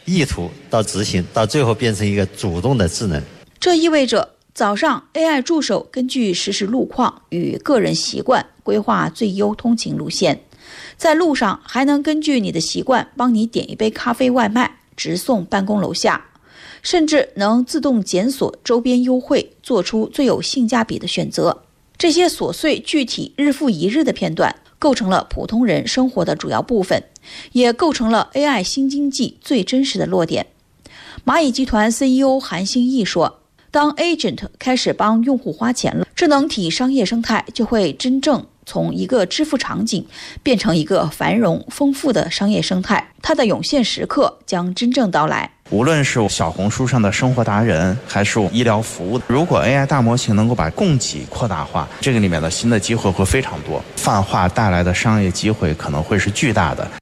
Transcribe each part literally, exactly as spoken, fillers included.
意图到执行，到最后变成一个主动的智能。 这意味着早上 A I 助手根据实时路况与个人习惯规划最优通勤路线，在路上还能根据你的习惯帮你点一杯咖啡外卖，直送办公楼下，甚至能自动检索周边优惠，做出最有性价比的选择。这些琐碎具体日复一日的片段构成了普通人生活的主要部分，也构成了 A I 新经济最真实的落点。蚂蚁集团 C E O 韩兴毅说，当 agent 开始帮用户花钱了，智能体商业生态就会真正从一个支付场景变成一个繁荣丰富的商业生态，它的涌现时刻将真正到来。 无论是小红书上的生活达人，还是医疗服务，如果 A I 大模型能够把供给扩大化，这个里面的新的机会会非常多，泛化带来的商业机会可能会是巨大的。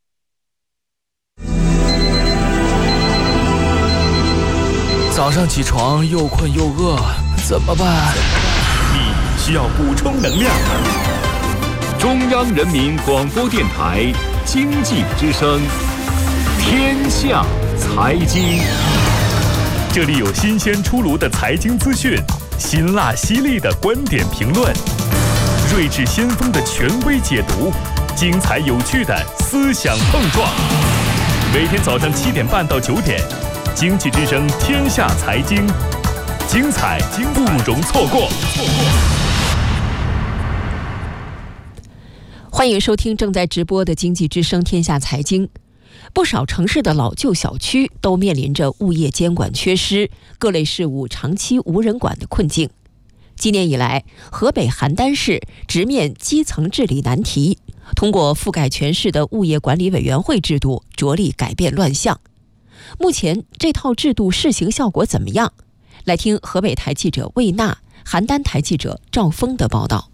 早上起床又困又饿，怎么办？ 你需要补充能量。中央人民广播电台经济之声，天下财经，这里有新鲜出炉的财经资讯，辛辣犀利的观点评论，睿智先锋的权威解读，精彩有趣的思想碰撞。每天早上七点半到九点，经济之声天下财经，精彩不容错过。 欢迎收听正在直播的经济之声天下财经。不少城市的老旧小区都面临着物业监管缺失、各类事务长期无人管的困境。今年以来，河北邯郸市直面基层治理难题，通过覆盖全市的物业管理委员会制度，着力改变乱象。目前这套制度试行效果怎么样？来听河北台记者魏娜、邯郸台记者赵峰的报道。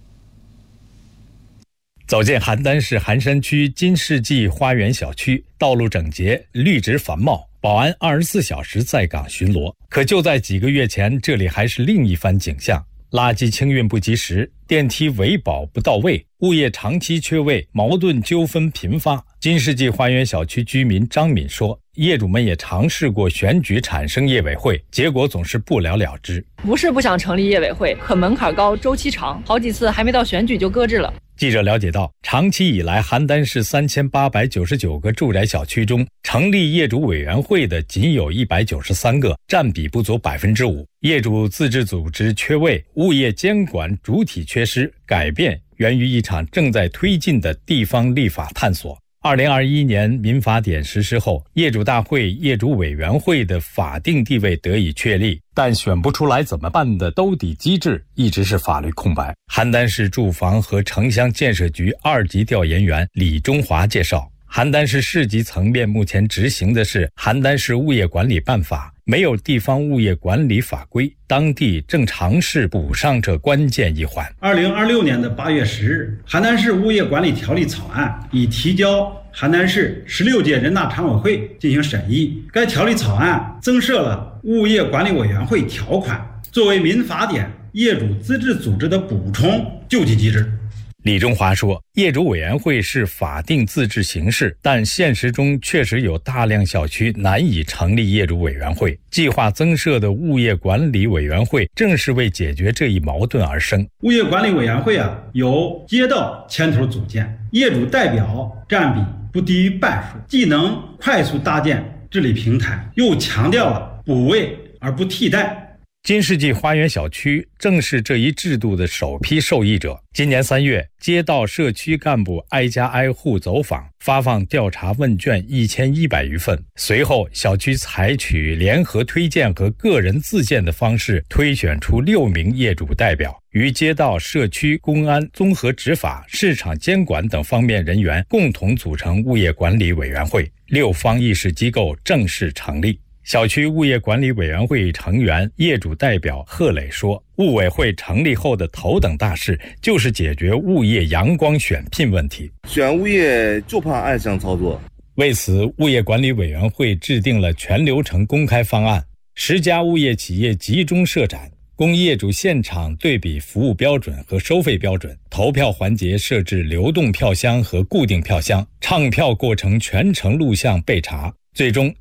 走进邯郸市寒山区金世纪花园小区，道路整洁，绿植繁茂，保安二十四小时在岗巡逻。可就在几个月前，这里还是另一番景象：垃圾清运不及时，电梯维保不到位，物业长期缺位，矛盾纠纷频发。金世纪花园小区居民张敏说，业主们也尝试过选举产生业委会，结果总是不了了之。 不是不想成立业委会，可门槛高，周期长，好几次还没到选举就搁置了。 记者了解到，长期以来，邯郸市三千八百九十九个住宅小区中，成立业主委员会的仅有一百九十三个，占比不足百分之五。业主自治组织缺位，物业监管主体缺失，改变源于一场正在推进的地方立法探索。二零二一年民法典实施后，业主大会、业主委员会的法定地位得以确立，但选不出来怎么办的兜底机制一直是法律空白。邯郸市住房和城乡建设局二级调研员李中华介绍，邯郸市市级层面目前执行的是邯郸市物业管理办法，没有地方物业管理法规，当地正尝试补上这关键一环。 二零二六年的八月十日，邯郸市物业管理条例草案已提交邯郸市十六届人大常委会进行审议。该条例草案增设了物业管理委员会条款，作为民法典业主自治组织的补充救济机制。 李中华说，业主委员会是法定自治形式，但现实中确实有大量小区难以成立业主委员会。计划增设的物业管理委员会正是为解决这一矛盾而生。 物业管理委员会啊，由街道牵头组建，业主代表占比不低于半数，既能快速搭建治理平台，又强调了补位而不替代。 金世纪花园小区正是这一制度的首批受益者。今年三月，街道社区干部挨家挨户走访，发放调查问卷一千一百余份。随后，小区采取联合推荐和个人自荐的方式，推选出六名业主代表，与街道、社区、公安、综合执法、市场监管等方面人员共同组成物业管理委员会，六方议事机构正式成立。小区物业管理委员会成员、业主代表贺磊说，物委会成立后的头等大事就是解决物业阳光选聘问题。 选物业就怕暗箱操作。 为此，物业管理委员会制定了全流程公开方案，十家物业企业集中设展，供业主现场对比服务标准和收费标准。投票环节设置流动票箱和固定票箱，唱票过程全程录像备查。最终，